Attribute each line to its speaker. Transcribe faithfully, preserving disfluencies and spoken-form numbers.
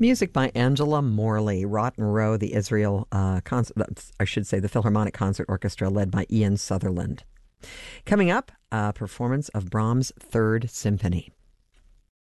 Speaker 1: Music by Angela Morley, Rotten Row, the Israel uh, concert, I should say the Philharmonic Concert Orchestra led by Ian Sutherland. Coming up, a performance of Brahms' Third Symphony.